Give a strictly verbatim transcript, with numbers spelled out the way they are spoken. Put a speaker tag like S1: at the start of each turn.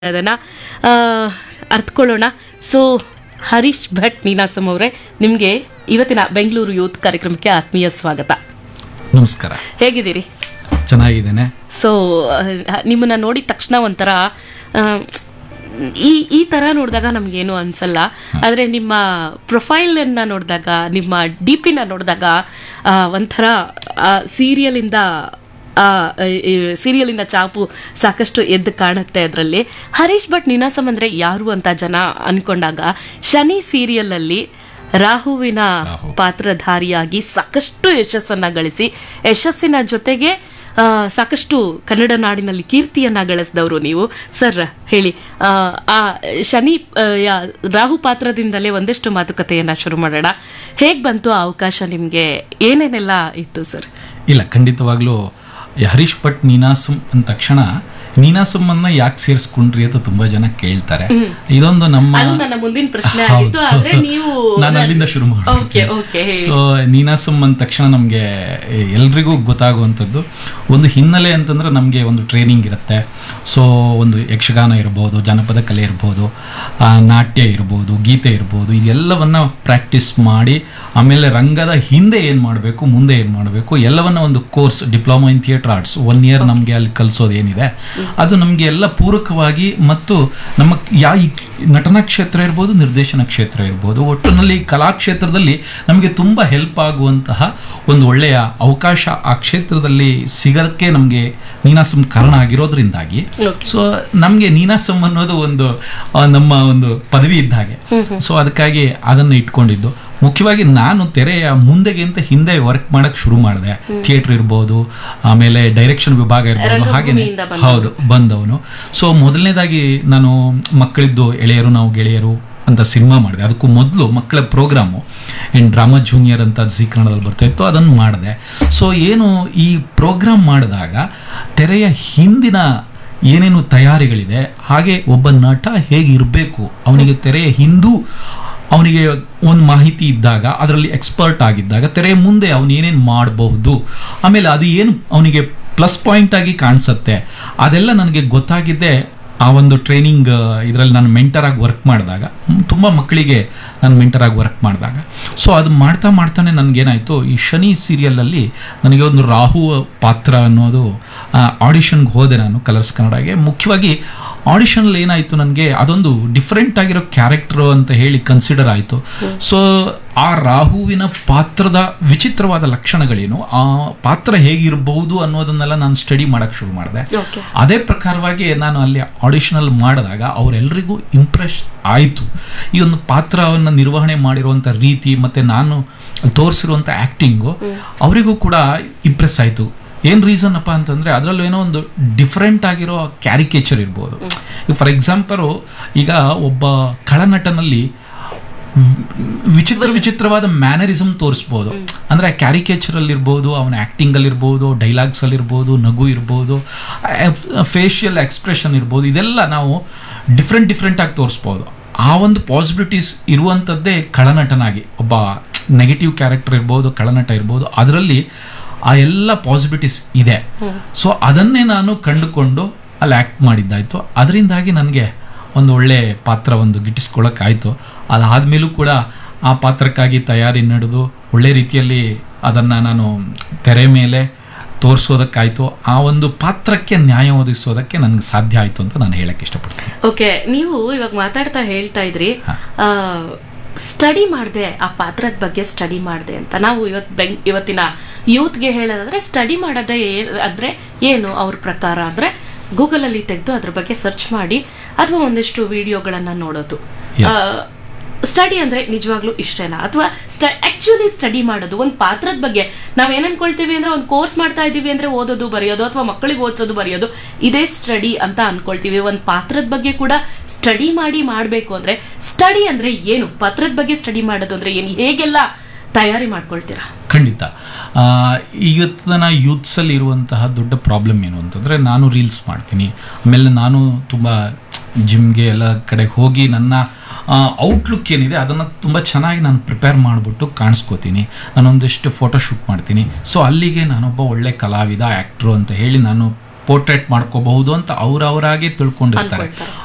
S1: ಅದನ್ನು ಅರ್ಥಕೊಳ್ಳೋಣ. ಸೊ ಹರೀಶ್ ಭಟ್ ನೀನಾಸಂ ಅವರೇ, ನಿಮಗೆ ಇವತ್ತಿನ ಬೆಂಗಳೂರು ಯೂತ್ ಕಾರ್ಯಕ್ರಮಕ್ಕೆ ಆತ್ಮೀಯ ಸ್ವಾಗತ.
S2: ನಮಸ್ಕಾರ.
S1: ಹೇಗಿದ್ದೀರಿ?
S2: ಚೆನ್ನಾಗಿದ್ದೇನೆ.
S1: ಸೊ ನಿಮ್ಮನ್ನು ನೋಡಿದ ತಕ್ಷಣ ಒಂಥರ ಆ, ಈ ಈ ಥರ ನೋಡಿದಾಗ ನಮಗೇನು ಅನಿಸಲ್ಲ, ಆದರೆ ನಿಮ್ಮ ಪ್ರೊಫೈಲನ್ನು ನೋಡಿದಾಗ, ನಿಮ್ಮ ಡಿ ಪಿನ ನೋಡಿದಾಗ ಆ, ಒಂಥರ ಸೀರಿಯಲಿಂದ ಸೀರಿಯಲಿನ ಚಾಪು ಸಾಕಷ್ಟು ಎದ್ದು ಕಾಣುತ್ತೆ. ಅದರಲ್ಲಿ ಹರೀಶ್ ಭಟ್ ನೀನಾಸಂ ಅಂದರೆ ಯಾರು ಅಂತ ಜನ ಅನ್ಕೊಂಡಾಗ, ಶನಿ ಸೀರಿಯಲಲ್ಲಿ ರಾಹುವಿನ ಪಾತ್ರಧಾರಿಯಾಗಿ ಸಾಕಷ್ಟು ಯಶಸ್ಸನ್ನು ಗಳಿಸಿ, ಯಶಸ್ಸಿನ ಜೊತೆಗೆ ಸಾಕಷ್ಟು ಕನ್ನಡ ನಾಡಿನಲ್ಲಿ ಕೀರ್ತಿಯನ್ನ ಗಳಿಸಿದವರು ನೀವು. ಸರ್ ಹೇಳಿ, ಆ ಶನಿ ರಾಹು ಪಾತ್ರದಿಂದಲೇ ಒಂದಷ್ಟು ಮಾತುಕತೆಯನ್ನ ಶುರು ಮಾಡೋಣ. ಹೇಗೆ ಬಂತು ಆ ಅವಕಾಶ ನಿಮಗೆ? ಏನೇನೆಲ್ಲ ಇತ್ತು ಸರ್?
S2: ಇಲ್ಲ, ಖಂಡಿತವಾಗ್ಲೂ ಹರೀಶ್ ಭಟ್ ನೀನಾಸಂ ಅಂದ ತಕ್ಷಣ ನೀನಾಸಂ ಅನ್ನ ಯಾಕೆ ಸೇರಿಸ್ಕೊಂಡ್ರಿ ಅಂತ ತುಂಬಾ ಜನ ಕೇಳ್ತಾರೆ. ಇದೊಂದು ನಮ್ಮ
S1: ನನ್ನ ಮುಂದಿನ ಪ್ರಶ್ನೆ ಆಗಿತ್ತು, ಆದ್ರೆ ನೀವು
S2: ನಾನು ಅಲ್ಲಿಂದ ಶುರು ಮಾಡ್ತೀನಿ. ಸೊ ನೀನಾಸಂ ಅಂದ ತಕ್ಷಣ ನಮ್ಗೆ ಎಲ್ರಿಗೂ ಗೊತ್ತಾಗುವಂಥದ್ದು ಒಂದು ಹಿನ್ನೆಲೆ ಅಂತಂದ್ರೆ ನಮ್ಗೆ ಒಂದು ಟ್ರೈನಿಂಗ್ ಇರುತ್ತೆ. ಸೊ ಒಂದು ಯಕ್ಷಗಾನ ಇರ್ಬೋದು, ಜನಪದ ಕಲೆ ಇರ್ಬೋದು, ನಾಟ್ಯ ಇರ್ಬೋದು, ಗೀತೆ ಇರ್ಬೋದು, ಇದೆಲ್ಲವನ್ನ ಪ್ರಾಕ್ಟೀಸ್ ಮಾಡಿ ಆಮೇಲೆ ರಂಗದ ಹಿಂದೆ ಏನು ಮಾಡಬೇಕು, ಮುಂದೆ ಏನು ಮಾಡಬೇಕು, ಎಲ್ಲವನ್ನ ಒಂದು course, diploma in theatre arts one year ನಮಗೆ ಅಲ್ಲಿ ಕಲಿಸೋದು ಏನಿದೆ ಅದು ನಮಗೆ ಎಲ್ಲ ಪೂರಕವಾಗಿ, ಮತ್ತು ನಮ್ಮ ಯಾ ನಟನಾ ಕ್ಷೇತ್ರ ಇರ್ಬೋದು, ನಿರ್ದೇಶನ ಕ್ಷೇತ್ರ ಇರ್ಬೋದು, ಒಟ್ಟಿನಲ್ಲಿ ಕಲಾಕ್ಷೇತ್ರದಲ್ಲಿ ನಮಗೆ ತುಂಬ ಹೆಲ್ಪ್ ಆಗುವಂತಹ ಒಂದು ಒಳ್ಳೆಯ ಅವಕಾಶ ಆ ಕ್ಷೇತ್ರದಲ್ಲಿ ಸಿಗೋಕ್ಕೆ ನಮಗೆ ನೀನಾಸಂ ಕಾರಣ ಆಗಿರೋದ್ರಿಂದಾಗಿ, ಸೊ ನಮಗೆ ನೀನಾಸಂ ಅನ್ನೋದು ಒಂದು ನಮ್ಮ ಒಂದು ಪದವಿ ಇದ್ದ ಹಾಗೆ. ಸೊ ಅದಕ್ಕಾಗಿ ಅದನ್ನು ಇಟ್ಕೊಂಡಿದ್ದು. ಮುಖ್ಯವಾಗಿ ನಾನು ತೆರೆಯ ಮುಂದೆಗಿಂತ ಹಿಂದೆ ವರ್ಕ್ ಮಾಡಕ್ ಶುರು ಮಾಡಿದೆ. ಥಿಯೇಟರ್ ಇರ್ಬೋದು, ಆಮೇಲೆ ಡೈರೆಕ್ಷನ್ ವಿಭಾಗ ಇರ್ಬೋದು, ಹಾಗೇನೆ ಹೌದು ಬಂದವನು. ಸೊ ಮೊದಲನೇದಾಗಿ ನಾನು ಮಕ್ಕಳಿದ್ದು ಎಳೆಯರು ನಾವು ಗೆಳೆಯರು ಅಂತ ಸಿನಿಮಾ ಮಾಡಿದೆ. ಅದಕ್ಕೂ ಮೊದಲು ಮಕ್ಕಳ ಪ್ರೋಗ್ರಾಮು ಇನ್ ಡ್ರಾಮಾ ಜೂನಿಯರ್ ಅಂತ ಜಿ ಕನ್ನಡದಲ್ಲಿ ಬರ್ತಾ ಇತ್ತು, ಅದನ್ನು ಮಾಡಿದೆ. ಸೊ ಏನು ಈ ಪ್ರೋಗ್ರಾಮ್ ಮಾಡಿದಾಗ ತೆರೆಯ ಹಿಂದಿನ ಏನೇನು ತಯಾರಿಗಳಿದೆ, ಹಾಗೆ ಒಬ್ಬ ನಟ ಹೇಗಿರಬೇಕು, ಅವನಿಗೆ ತೆರೆಯ ಹಿಂದೂ ಅವನಿಗೆ ಒಂದು ಮಾಹಿತಿ ಇದ್ದಾಗ, ಅದರಲ್ಲಿ ಎಕ್ಸ್ಪರ್ಟ್ ಆಗಿದ್ದಾಗ ತೆರೆಯ ಮುಂದೆ ಅವನು ಏನೇನು ಮಾಡಬಹುದು, ಆಮೇಲೆ ಅದು ಏನು ಅವನಿಗೆ ಪ್ಲಸ್ ಪಾಯಿಂಟ್ ಆಗಿ ಕಾಣಿಸುತ್ತೆ, ಅದೆಲ್ಲ ನನಗೆ ಗೊತ್ತಾಗಿದ್ದೆ ಆ ಒಂದು ಟ್ರೈನಿಂಗ್ ಇದರಲ್ಲಿ ನಾನು ಮೆಂಟರ್ ಆಗಿ ವರ್ಕ್ ಮಾಡಿದಾಗ, ತುಂಬ ಮಕ್ಕಳಿಗೆ ನಾನು ಮೆಂಟರ್ ಆಗಿ ವರ್ಕ್ ಮಾಡಿದಾಗ. ಸೊ ಅದು ಮಾಡ್ತಾ ಮಾಡ್ತಾನೆ ನನಗೇನಾಯಿತು, ಈ ಶನಿ ಸೀರಿಯಲಲ್ಲಿ ನನಗೆ ಒಂದು ರಾಹು ಪಾತ್ರ ಅನ್ನೋದು ಆಡಿಷನ್ಗೆ ಹೋದೆ ನಾನು ಕಲರ್ಸ್ ಕನ್ನಡಗೆ. ಮುಖ್ಯವಾಗಿ ಆಡಿಷನಲ್ಲಿ ಏನಾಯಿತು, ನನಗೆ ಅದೊಂದು ಡಿಫ್ರೆಂಟ್ ಆಗಿರೋ ಕ್ಯಾರೆಕ್ಟರ್ ಅಂತ ಹೇಳಿ ಕನ್ಸಿಡರ್ ಆಯಿತು. ಸೊ ಆ ರಾಹುವಿನ ಪಾತ್ರದ ವಿಚಿತ್ರವಾದ ಲಕ್ಷಣಗಳೇನು, ಆ ಪಾತ್ರ ಹೇಗಿರಬಹುದು ಅನ್ನೋದನ್ನೆಲ್ಲ ನಾನು ಸ್ಟಡಿ ಮಾಡಕ್ಕೆ ಶುರು ಮಾಡಿದೆ. ಅದೇ ಪ್ರಕಾರವಾಗಿ ನಾನು ಅಲ್ಲಿ ಆಡಿಷನಲ್ಲಿ ಮಾಡಿದಾಗ ಅವರೆಲ್ಲರಿಗೂ ಇಂಪ್ರೆಸ್ ಆಯಿತು. ಈ ಒಂದು ಪಾತ್ರವನ್ನು ನಿರ್ವಹಣೆ ಮಾಡಿರುವಂಥ ರೀತಿ ಮತ್ತು ನಾನು ತೋರಿಸಿರುವಂಥ ಆ್ಯಕ್ಟಿಂಗು ಅವರಿಗೂ ಕೂಡ ಇಂಪ್ರೆಸ್ ಆಯಿತು. ಏನು ರೀಸನ್ ಅಪ್ಪ ಅಂತಂದರೆ ಅದರಲ್ಲೂ ಏನೋ ಒಂದು ಡಿಫ್ರೆಂಟ್ ಆಗಿರೋ ಕ್ಯಾರಿಕೇಚರ್ ಇರ್ಬೋದು. ಫಾರ್ ಎಕ್ಸಾಂಪಲ್, ಈಗ ಒಬ್ಬ ಖಳನಟನಲ್ಲಿ ವಿಚಿತ್ರ ವಿಚಿತ್ರವಾದ ಮ್ಯಾನರಿಸಮ್ ತೋರಿಸ್ಬೋದು. ಅಂದರೆ ಕ್ಯಾರಿಕೇಚರ್ ಅಲ್ಲಿ ಇರ್ಬೋದು, ಅವನ ಆ್ಯಕ್ಟಿಂಗ್ ಅಲ್ಲಿ ಇರ್ಬೋದು, ಡೈಲಾಗ್ಸ್ ಅಲ್ಲಿ ಇರ್ಬೋದು, ನಗು ಇರ್ಬೋದು, ಫೇಶಿಯಲ್ ಎಕ್ಸ್ಪ್ರೆಷನ್ ಇರ್ಬೋದು, ಇದೆಲ್ಲ ನಾವು ಡಿಫ್ರೆಂಟ್ ಡಿಫ್ರೆಂಟ್ ಆಗಿ ತೋರಿಸ್ಬೋದು. ಆ ಒಂದು ಪಾಸಿಬಿಲಿಟೀಸ್ ಇರುವಂಥದ್ದೇ ಖಳನಟನಾಗಿ. ಒಬ್ಬ ನೆಗೆಟಿವ್ ಕ್ಯಾರೆಕ್ಟರ್ ಇರ್ಬೋದು, ಖಳನಟ ಇರ್ಬೋದು, ಅದರಲ್ಲಿ ಆ ಎಲ್ಲ ಪಾಸಿಬಿಲಿಟೀಸ್ ಇದೆ. ಸೊ ಅದನ್ನೇ ನಾನು ಕಂಡುಕೊಂಡು ಅಲ್ಲಿ ಆ್ಯಕ್ಟ್ ಮಾಡಿದ್ದಾಯಿತು. ಅದರಿಂದಾಗಿ ನನಗೆ ಒಂದು ಒಳ್ಳೆ ಪಾತ್ರ ಒಂದು ಗಿಟ್ಟಿಸ್ಕೊಳ್ಳೋಕ್ಕಾಯಿತು. ಅದಾದಮೇಲೂ ಕೂಡ ಆ ಪಾತ್ರಕ್ಕಾಗಿ ತಯಾರಿ ನಡೆದು ಒಳ್ಳೆ ರೀತಿಯಲ್ಲಿ ಅದನ್ನು ನಾನು ತೆರೆ ಮೇಲೆ ತೋರಿಸೋದಕ್ಕಾಯಿತು. ಆ ಒಂದು ಪಾತ್ರಕ್ಕೆ ನ್ಯಾಯ ಒದಗಿಸೋದಕ್ಕೆ ನನಗೆ ಸಾಧ್ಯ ಆಯಿತು ಅಂತ ನಾನು ಹೇಳಕ್ಕೆ ಇಷ್ಟಪಡ್ತೀನಿ.
S1: ಓಕೆ, ನೀವು ಇವಾಗ ಮಾತಾಡ್ತಾ ಹೇಳ್ತಾ ಇದ್ರಿ ಸ್ಟಡಿ ಮಾಡಿದೆ, ಆ ಪಾತ್ರದ ಬಗ್ಗೆ ಸ್ಟಡಿ ಮಾಡಿದೆ ಅಂತ. ನಾವು ಇವತ್ತು ಬೆಂಗ್ ಇವತ್ತಿನ ಯೂತ್ಗೆ ಹೇಳೋದಾದ್ರೆ ಸ್ಟಡಿ ಮಾಡೋದೇ ಅಂದರೆ ಏನು ಅವ್ರ ಪ್ರಕಾರ ಅಂದರೆ ಗೂಗಲಲ್ಲಿ ತೆಗೆದು ಅದ್ರ ಬಗ್ಗೆ ಸರ್ಚ್ ಮಾಡಿ ಅಥವಾ ಒಂದಿಷ್ಟು ವಿಡಿಯೋಗಳನ್ನು ನೋಡೋದು. ಸ್ಟಡಿ ಅಂದರೆ ನಿಜವಾಗ್ಲೂ ಇಷ್ಟೇನಾ? ಅಥವಾ ಸ್ಟ ಆ್ಯಕ್ಚುಲಿ ಸ್ಟಡಿ ಮಾಡೋದು ಒಂದು ಪಾತ್ರದ ಬಗ್ಗೆ ನಾವೇನು ಅನ್ಕೊಳ್ತೀವಿ ಅಂದರೆ ಒಂದು ಕೋರ್ಸ್ ಮಾಡ್ತಾ ಇದ್ದೀವಿ ಅಂದರೆ ಓದೋದು ಬರೆಯೋದು ಅಥವಾ ಮಕ್ಕಳಿಗೆ ಓದಿಸೋದು ಬರೆಯೋದು ಇದೇ ಸ್ಟಡಿ ಅಂತ ಅನ್ಕೊಳ್ತೀವಿ. ಒಂದು ಪಾತ್ರದ ಬಗ್ಗೆ ಕೂಡ ಸ್ಟಡಿ ಮಾಡಿ ಮಾಡಬೇಕು ಅಂದರೆ ಸ್ಟಡಿ ಅಂದರೆ ಏನು? ಪಾತ್ರದ ಬಗ್ಗೆ ಸ್ಟಡಿ ಮಾಡೋದು ಅಂದರೆ ಏನು? ಹೇಗೆಲ್ಲ ತಯಾರಿ ಮಾಡ್ಕೊಳ್ತೀರಾ?
S2: ಖಂಡಿತ. ಇವತ್ತಿನ ಯೂತ್ಸಲ್ಲಿ ಇರುವಂತಹ ದೊಡ್ಡ ಪ್ರಾಬ್ಲಮ್ ಏನು ಅಂತಂದರೆ, ನಾನು ರೀಲ್ಸ್ ಮಾಡ್ತೀನಿ, ಆಮೇಲೆ ನಾನು ತುಂಬ ಜಿಮ್ಗೆ ಎಲ್ಲ ಕಡೆ ಹೋಗಿ ನನ್ನ ಔಟ್ಲುಕ್ ಏನಿದೆ ಅದನ್ನು ತುಂಬ ಚೆನ್ನಾಗಿ ನಾನು ಪ್ರಿಪೇರ್ ಮಾಡಿಬಿಟ್ಟು ಕಾಣಿಸ್ಕೋತೀನಿ. ನಾನೊಂದಿಷ್ಟು ಫೋಟೋ ಶೂಟ್ ಮಾಡ್ತೀನಿ. ಸೊ ಅಲ್ಲಿಗೆ ನಾನೊಬ್ಬ ಒಳ್ಳೆ ಕಲಾವಿದ, ಆ್ಯಕ್ಟ್ರು ಅಂತ ಹೇಳಿ ನಾನು ಪೋರ್ಟ್ರೇಟ್ ಮಾಡ್ಕೋಬಹುದು ಅಂತ ಅವರವರಾಗೆ ತಿಳ್ಕೊಂಡಿರ್ತಾರೆ.